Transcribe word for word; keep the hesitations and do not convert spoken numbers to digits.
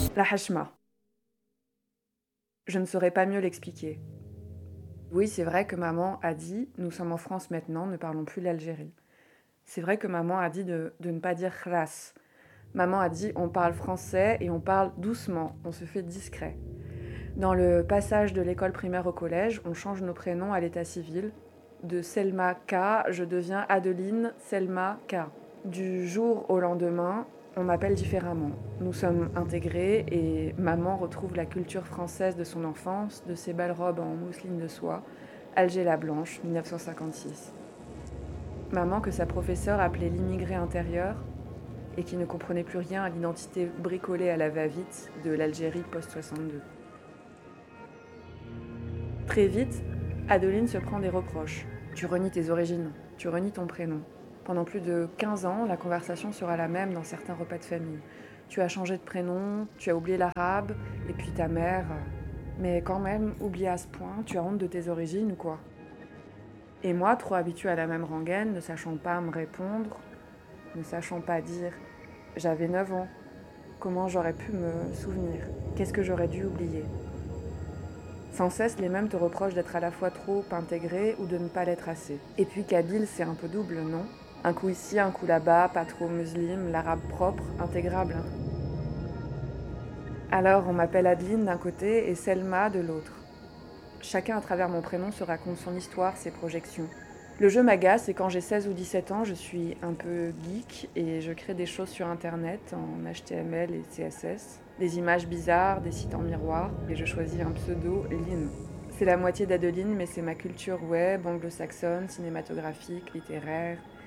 La hachma. Je ne saurais pas mieux l'expliquer. Oui, c'est vrai que maman a dit « nous sommes en France maintenant, ne parlons plus l'Algérie ». C'est vrai que maman a dit de, de ne pas dire « khlas ». Maman a dit « on parle français et on parle doucement, on se fait discret ». Dans le passage de l'école primaire au collège, on change nos prénoms à l'état civil. De Selma K, je deviens Adeline Selma K. Du jour au lendemain, on m'appelle différemment. Nous sommes intégrés et maman retrouve la culture française de son enfance, de ses belles robes en mousseline de soie, Alger la Blanche, dix-neuf cent cinquante-six. Maman que sa professeure appelait l'immigré intérieur et qui ne comprenait plus rien à l'identité bricolée à la va-vite de l'Algérie post-soixante-deux. Très vite, Adeline se prend des reproches. Tu renies tes origines, tu renies ton prénom. Pendant plus de quinze ans, la conversation sera la même dans certains repas de famille. Tu as changé de prénom, tu as oublié l'arabe, et puis ta mère. Mais quand même, oublié à ce point, tu as honte de tes origines ou quoi? Et moi, trop habituée à la même rengaine, ne sachant pas me répondre, ne sachant pas dire « j'avais neuf ans », comment j'aurais pu me souvenir? Qu'est-ce que j'aurais dû oublier? Sans cesse, les mêmes te reprochent d'être à la fois trop intégré ou de ne pas l'être assez. Et puis Kabyle, c'est un peu double, non? Un coup ici, un coup là-bas, pas trop musulman, l'arabe propre, intégrable. Alors on m'appelle Adeline d'un côté et Selma de l'autre. Chacun à travers mon prénom se raconte son histoire, ses projections. Le jeu m'agace et quand j'ai seize ou dix-sept ans, je suis un peu geek et je crée des choses sur internet en H T M L et C S S. Des images bizarres, des sites en miroir et je choisis un pseudo, Lynn. C'est la moitié d'Adeline mais c'est ma culture web, anglo-saxonne, cinématographique, littéraire.